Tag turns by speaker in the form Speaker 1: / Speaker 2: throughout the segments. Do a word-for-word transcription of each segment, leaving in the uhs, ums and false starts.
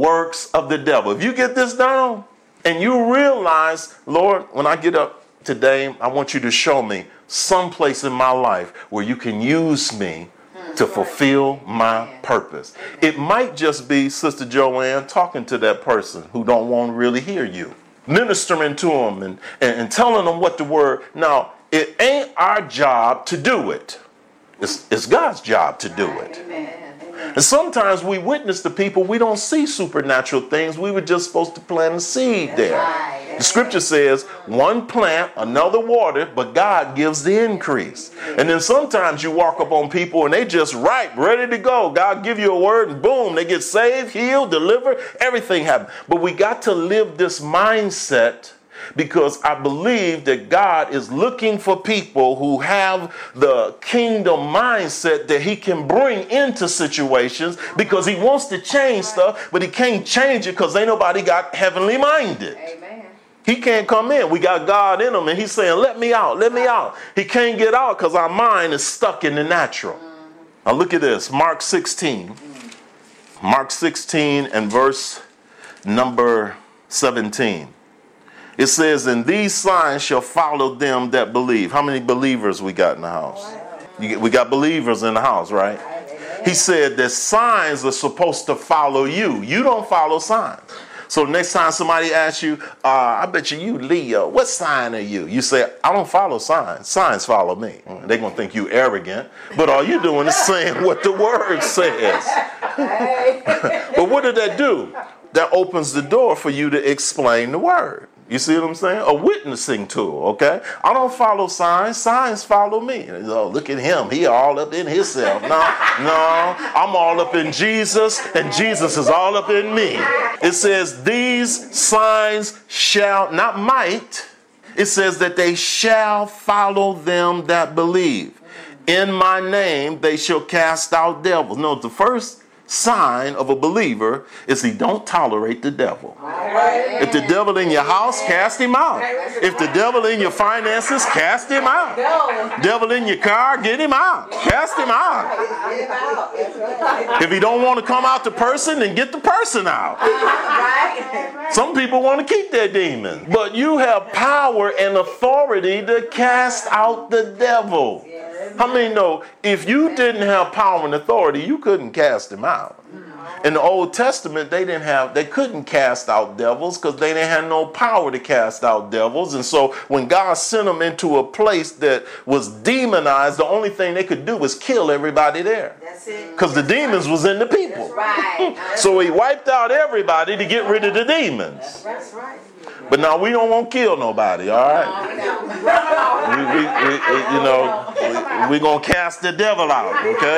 Speaker 1: works of the devil. If you get this down and you realize, Lord, when I get up today, I want you to show me some place in my life where you can use me to fulfill my purpose. It might just be, Sister Joanne, talking to that person who don't want to really hear you, ministering to them and, and, and telling them what the word. Now, it ain't our job to do it. It's, it's God's job to do it. And sometimes we witness to people, we don't see supernatural things. We were just supposed to plant a seed there. The scripture says, one plant, another water, but God gives the increase. And then sometimes you walk up on people and they just ripe, ready to go. God give you a word and boom, they get saved, healed, delivered, everything happens. But we got to live this mindset, because I believe that God is looking for people who have the kingdom mindset that he can bring into situations, because he wants to change stuff, but he can't change it because ain't nobody got heavenly minded. Amen. He can't come in. We got God in him and he's saying, let me out, let me out. He can't get out because our mind is stuck in the natural. Now look at this, Mark sixteen. Mark sixteen and verse number seventeen. It says, and these signs shall follow them that believe. How many believers we got in the house? You, we got believers in the house, right? He said that signs are supposed to follow you. You don't follow signs. So next time somebody asks you, uh, I bet you you Leo, what sign are you? You say, I don't follow signs. Signs follow me. They're going to think you arrogant. But all you're doing is saying what the word says. But what did that do? That opens the door for you to explain the word. You see what I'm saying? A witnessing tool, okay? I don't follow signs. Signs follow me. Oh, look at him. He all up in himself. No, no. I'm all up in Jesus, and Jesus is all up in me. It says, these signs shall, not might. It says that they shall follow them that believe. In my name, they shall cast out devils. No, the first sign of a believer is he don't tolerate the devil. Right. If the devil in your house, cast him out. If the devil in your finances, cast him out. Devil in your car, get him out. Cast him out. If he don't want to come out the person, then get the person out. Some people want to keep their demons, but you have power and authority to cast out the devil. How many know if you didn't have power and authority, you couldn't cast him out? In the Old Testament, they didn't have, they couldn't cast out devils because they didn't have no power to cast out devils. And so when God sent them into a place that was demonized, the only thing they could do was kill everybody there. That's it. Because the demons was in the people. That's right. So he wiped out everybody to get rid of the demons. That's right. But now we don't want to kill nobody, all right? We, we, we, you know, we're we going to cast the devil out,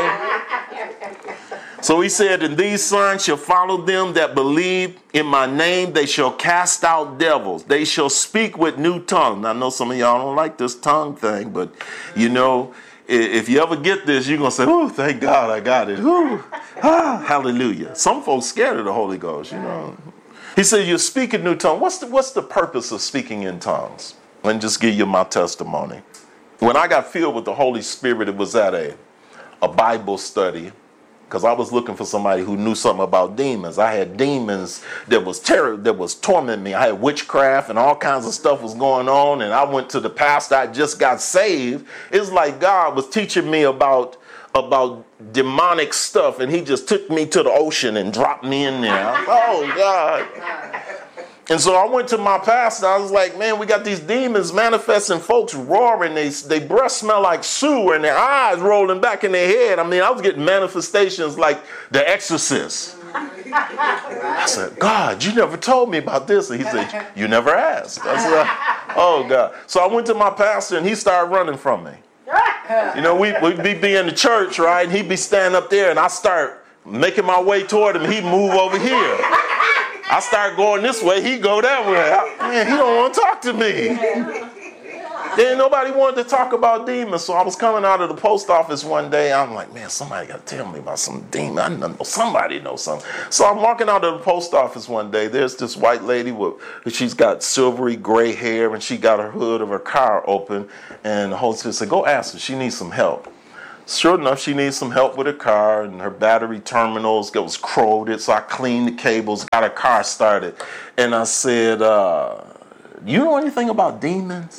Speaker 1: okay? So he said, and these signs shall follow them that believe in my name. They shall cast out devils. They shall speak with new tongues. Now, I know some of y'all don't like this tongue thing, but, you know, if you ever get this, you're going to say, oh, thank God I got it. Ooh, ah, hallelujah. Some folks scared of the Holy Ghost, you know. He said, you're speaking new tongue. What's the, what's the purpose of speaking in tongues? Let me just give you my testimony. When I got filled with the Holy Spirit, it was at a, a Bible study, because I was looking for somebody who knew something about demons. I had demons that was terror, that was tormenting me. I had witchcraft and all kinds of stuff was going on. And I went to the pastor. I just got saved. It's like God was teaching me about about demonic stuff, and he just took me to the ocean and dropped me in there. Oh, God. And so I went to my pastor. I was like, man, we got these demons manifesting, folks roaring. They, they breath smell like sewer, and their eyes rolling back in their head. I mean, I was getting manifestations like The Exorcist. I said, God, you never told me about this. And he said, you never asked. I said, oh, God. So I went to my pastor, and he started running from me. You know, we, we'd be, be in the church, right? And he'd be standing up there, and I start making my way toward him. He'd move over here. I start going this way. He'd go that way. Man, he don't want to talk to me. Then nobody wanted to talk about demons. So I was coming out of the post office one day. I'm like, man, somebody got to tell me about some demon. I know somebody knows something. So I'm walking out of the post office one day. There's this white lady with, she's got silvery gray hair, and she got her hood of her car open. And the Holy Spirit said, go ask her. She needs some help. Sure enough, she needs some help with her car, and her battery terminals was corroded, so I cleaned the cables, got her car started. And I said, uh, you know anything about demons?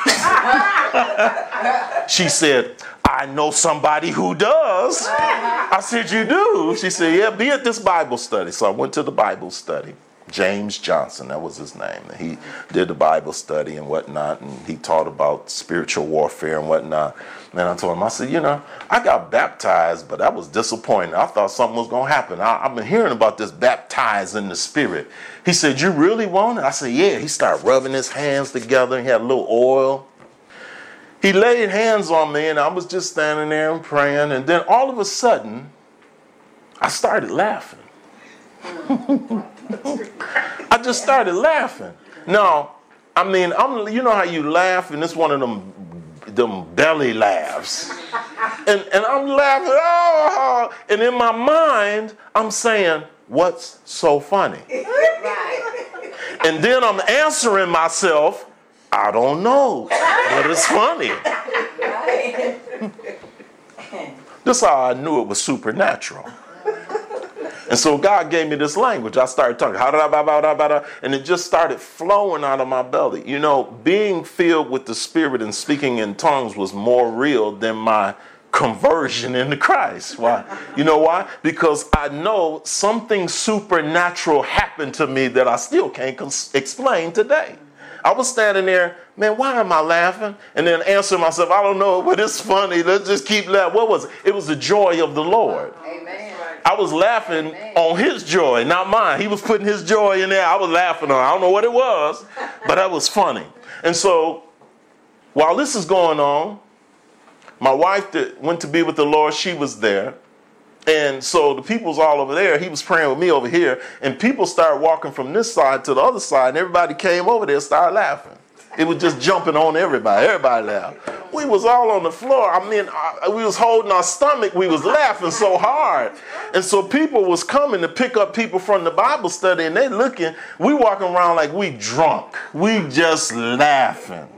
Speaker 1: She said, I know somebody who does. I said, you do? She said, yeah, be at this Bible study. So I went to the Bible study. James Johnson, that was his name. He did the Bible study and whatnot, and he taught about spiritual warfare and whatnot. And I told him, I said, you know, I got baptized, but that was disappointing. I thought something was going to happen. I, I've been hearing about this baptized in the spirit. He said, you really want it? I said, yeah. He started rubbing his hands together. He had a little oil. He laid hands on me, and I was just standing there and praying. And then all of a sudden, I started laughing. I just started laughing. No, I mean, I'm, you know how you laugh, and it's one of them them belly laughs. And, and I'm laughing, oh, and in my mind, I'm saying, what's so funny? And then I'm answering myself, I don't know, but it's funny. This is how I knew it was supernatural. And so God gave me this language. I started talking, and it just started flowing out of my belly. You know, being filled with the Spirit and speaking in tongues was more real than my conversion into Christ. Why? You know why? Because I know something supernatural happened to me that I still can't cons- explain today. I was standing there, man, why am I laughing? And then answering myself, I don't know, but it's funny. Let's just keep laughing. What was it? It was the joy of the Lord.
Speaker 2: Amen.
Speaker 1: I was laughing Amen. On his joy, not mine. He was putting his joy in there. I was laughing on it. I don't know what it was, but that was funny. And so while this is going on, my wife that went to be with the Lord, she was there. And so the people's all over there. He was praying with me over here. And people started walking from this side to the other side. And everybody came over there and started laughing. It was just jumping on everybody. Everybody laughed. We was all on the floor. I mean, I, we was holding our stomach. We was laughing so hard. And so people was coming to pick up people from the Bible study. And they looking. We walking around like we drunk. We just laughing.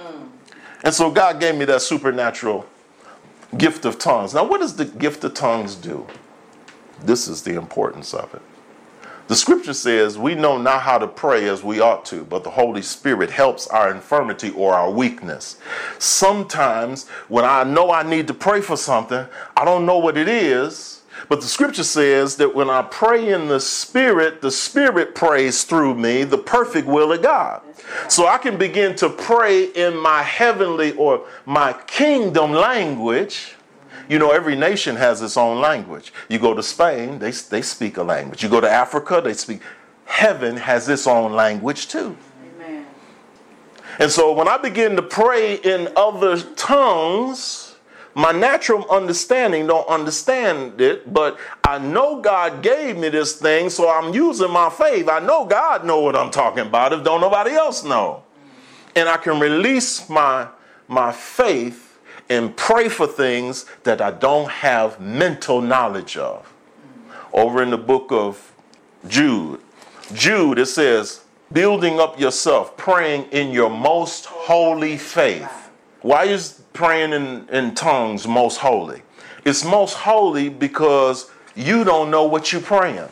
Speaker 1: And so God gave me that supernatural gift of tongues. Now, what does the gift of tongues do? This is the importance of it. The scripture says we know not how to pray as we ought to, but the Holy Spirit helps our infirmity or our weakness. Sometimes when I know I need to pray for something, I don't know what it is, but the scripture says that when I pray in the Spirit, the Spirit prays through me the perfect will of God. So I can begin to pray in my heavenly or my kingdom language. You know, every nation has its own language. You go to Spain, they, they speak a language. You go to Africa, they speak. Heaven has its own language too.
Speaker 2: Amen.
Speaker 1: And so when I begin to pray in other tongues, my natural understanding don't understand it, but I know God gave me this thing, so I'm using my faith. I know God know what I'm talking about if don't nobody else know. And I can release my, my faith and pray for things that I don't have mental knowledge of. Over in the book of Jude, Jude, it says, building up yourself, praying in your most holy faith. Why is praying in, in tongues most holy? It's most holy because you don't know what you're praying.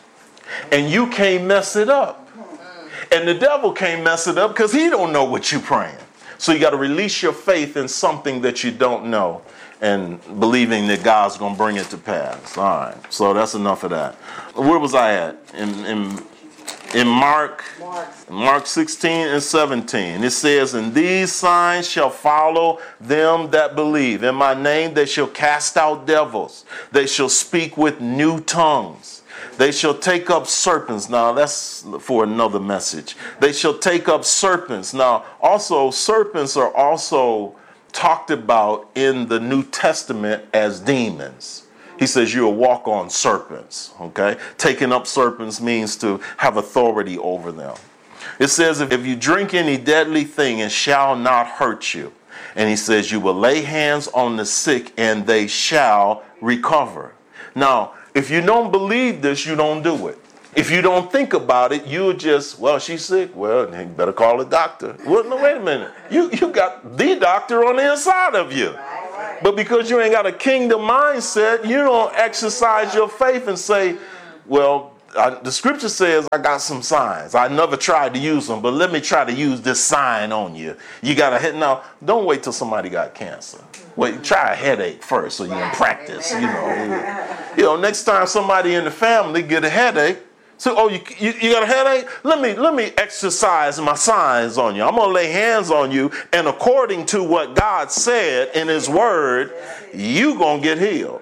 Speaker 1: And you can't mess it up. And the devil can't mess it up because he don't know what you're praying. So you got to release your faith in something that you don't know and believing that God's going to bring it to pass. All right. So that's enough of that. Where was I at? In in, in Mark, Mark sixteen and seventeen. It says, and these signs shall follow them that believe. In my name they shall cast out devils. They shall speak with new tongues. They shall take up serpents. Now, that's for another message. They shall take up serpents. Now, also, serpents are also talked about in the New Testament as demons. He says you'll walk on serpents, okay? Taking up serpents means to have authority over them. It says if you drink any deadly thing, it shall not hurt you. And he says you will lay hands on the sick and they shall recover. Now, if you don't believe this, you don't do it. If you don't think about it, you just, well, she's sick. Well, you better call a doctor. Well, no, wait a minute. You you got the doctor on the inside of you. But because you ain't got a kingdom mindset, you don't exercise your faith and say, well, I, the scripture says I got some signs. I never tried to use them, but let me try to use this sign on you. You got to hit. Now, don't wait till somebody got cancer. Wait, try a headache first so you can practice. You know, you know, next time somebody in the family get a headache, so, oh, you, you you got a headache? Let me let me exercise my signs on you. I'm gonna lay hands on you, and according to what God said in His Word, you gonna get healed.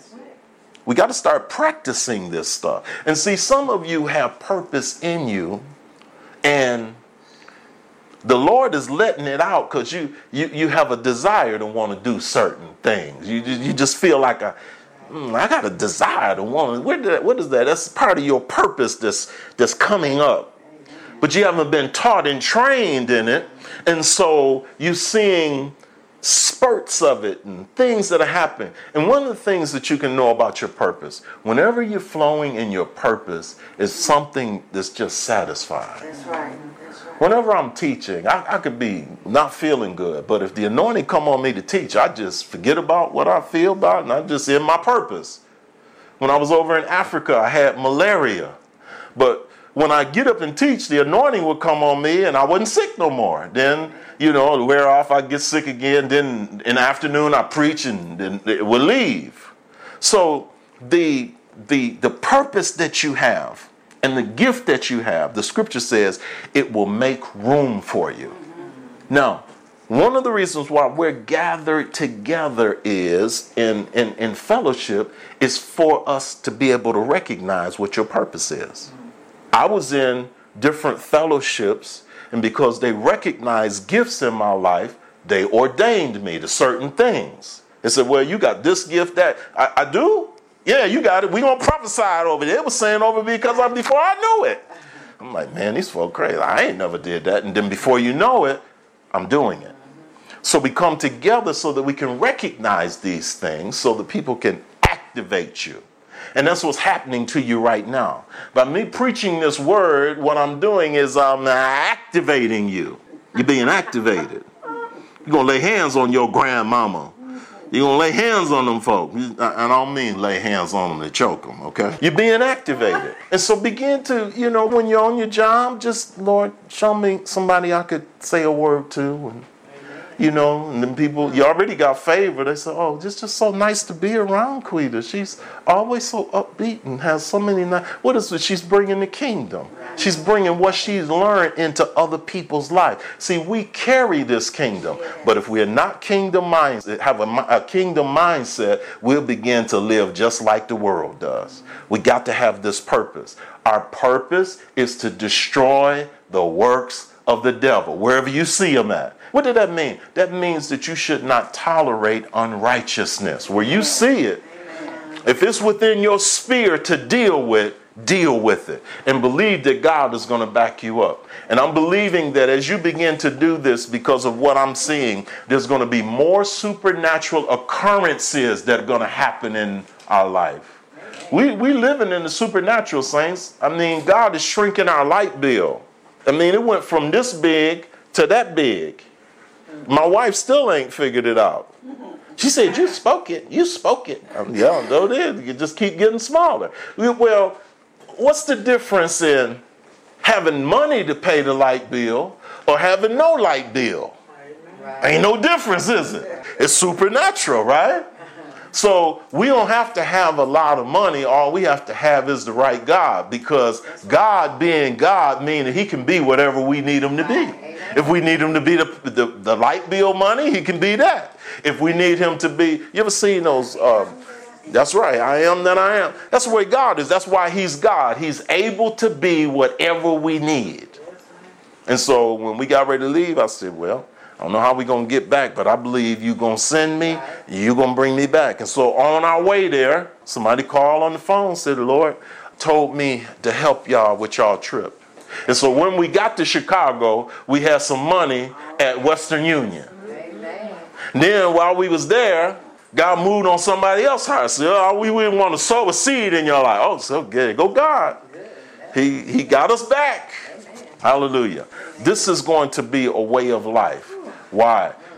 Speaker 1: We got to start practicing this stuff. And see, some of you have purpose in you, and the Lord is letting it out because you you you have a desire to want to do certain things. You you just feel like a Mm, I got a desire to want. What, did, what is that? That's part of your purpose that's, that's coming up. But you haven't been taught and trained in it. And so you're seeing spurts of it and things that are happening. And one of the things that you can know about your purpose, whenever you're flowing in your purpose, is something that's just satisfying.
Speaker 2: That's right.
Speaker 1: Whenever I'm teaching, I, I could be not feeling good, but if the anointing come on me to teach, I just forget about what I feel about and I'm just in my purpose. When I was over in Africa, I had malaria, but when I get up and teach, the anointing would come on me and I wasn't sick no more. Then, you know, to wear off, I get sick again. Then in the afternoon, I preach and then it will leave. So the the the purpose that you have, and the gift that you have, the scripture says, it will make room for you. Now, one of the reasons why we're gathered together is in, in, in fellowship is for us to be able to recognize what your purpose is. I was in different fellowships, and because they recognized gifts in my life, they ordained me to certain things. They said, well, you got this gift, that. I, I do? Yeah, you got it. We gonna prophesy it over there. It was saying over me because I'm before I knew it. I'm like, man, these folk crazy. I ain't never did that. And then before you know it, I'm doing it. So we come together so that we can recognize these things so that people can activate you. And that's what's happening to you right now. By me preaching this word, what I'm doing is I'm activating you. You're being activated. You're gonna lay hands on your grandmama. You're going to lay hands on them folk. I don't mean lay hands on them to choke them, okay? You're being activated. And so begin to, you know, when you're on your job, just, Lord, show me somebody I could say a word to. And, you know, and then people, you already got favor. They say, oh, it's just so nice to be around Quita. She's always so upbeat and has so many nice. What is it? She's bringing the kingdom. She's bringing what she's learned into other people's life. See, we carry this kingdom, but if we're not kingdom mindset, have a, a kingdom mindset, we'll begin to live just like the world does. We got to have this purpose. Our purpose is to destroy the works of the devil, wherever you see him at. What did that mean? That means that you should not tolerate unrighteousness. Where you see it, if it's within your sphere to deal with, deal with it. And believe that God is going to back you up. And I'm believing that as you begin to do this, because of what I'm seeing, there's going to be more supernatural occurrences that are going to happen in our life. We we living in the supernatural, saints. I mean, God is shrinking our light bill. I mean, it went from this big to that big. My wife still ain't figured it out. She said, you spoke it. You spoke it. Um, yeah, no, it is. You just keep getting smaller. Well, what's the difference in having money to pay the light bill or having no light bill? Right. Ain't no difference, is it? It's supernatural, right? So we don't have to have a lot of money. All we have to have is the right God, because God being God means that he can be whatever we need him to be. If we need him to be the, the, the light bill money, he can be that. If we need him to be, you ever seen those, um, that's right, I am that I am. That's the way God is. That's why he's God. He's able to be whatever we need. And so when we got ready to leave, I said, well, I don't know how we're going to get back, but I believe you're going to send me, you're going to bring me back. And so on our way there, somebody called on the phone, said, the Lord told me to help y'all with y'all trip. And so when we got to Chicago, we had some money at Western Union. Amen. Then while we was there, God moved on somebody else's heart. So oh, we didn't want to sow a seed in your life. Oh, so good. Go God. He, he got us back. Hallelujah. This is going to be a way of life. Why?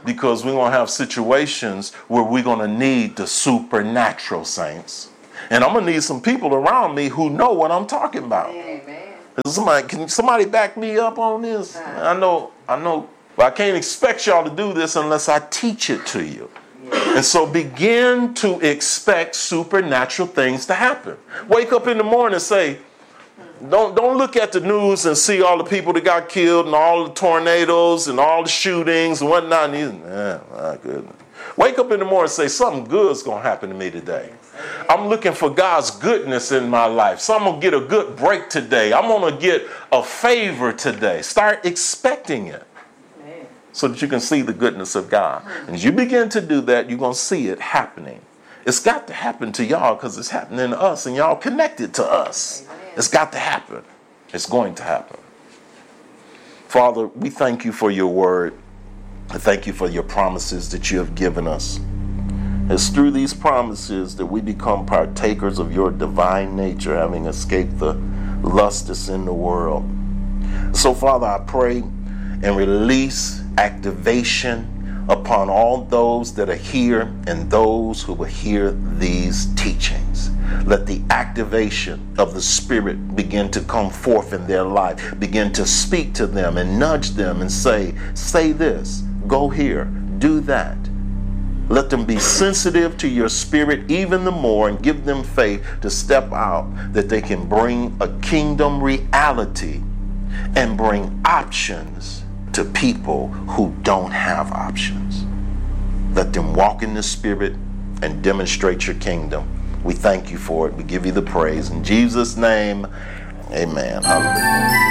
Speaker 1: because we're going to have situations where we're going to need the supernatural, saints. And I'm going to need some people around me who know what I'm talking about.
Speaker 2: Amen.
Speaker 1: Somebody, can somebody back me up on this? I know, I know, but I can't expect y'all to do this unless I teach it to you. And so begin to expect supernatural things to happen. Wake up in the morning and say, don't, don't look at the news and see all the people that got killed and all the tornadoes and all the shootings and whatnot. And you, man, my goodness. Wake up in the morning and say, something good's going to happen to me today. I'm looking for God's goodness in my life. So I'm going to get a good break today. I'm going to get a favor today. Start expecting it so that you can see the goodness of God. And as you begin to do that, you're going to see it happening. It's got to happen to y'all because it's happening to us and y'all connected to us. It's got to happen. It's going to happen. Father, we thank you for your word. I thank you for your promises that you have given us. It's through these promises that we become partakers of your divine nature, having escaped the lust that's in the world. So, Father, I pray and release activation upon all those that are here and those who will hear these teachings. Let the activation of the Spirit begin to come forth in their life. Begin to speak to them and nudge them and say, say this, go here, do that. Let them be sensitive to your Spirit even the more and give them faith to step out that they can bring a kingdom reality and bring options to people who don't have options. Let them walk in the Spirit and demonstrate your kingdom. We thank you for it. We give you the praise. In Jesus' name, amen. Hallelujah.